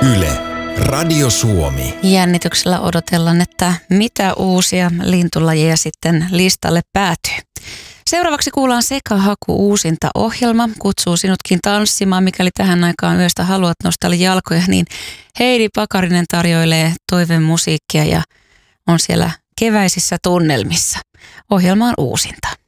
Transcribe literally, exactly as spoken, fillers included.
Yle, Radio Suomi. Jännityksellä odotellaan, että mitä uusia lintulajeja sitten listalle päätyy. Seuraavaksi kuullaan Sekahaku uusinta ohjelma. Kutsuu sinutkin tanssimaan, mikäli tähän aikaan yöstä haluat nostella jalkoja, niin Heidi Pakarinen tarjoilee toivemusiikkia ja on siellä keväisissä tunnelmissa. Ohjelma on uusinta.